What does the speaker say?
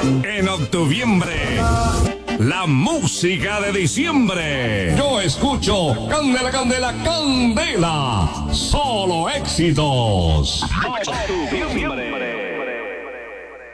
En octuviembre, la música de diciembre. Yo escucho Candela, Candela, Candela. Solo éxitos. Octuviembre.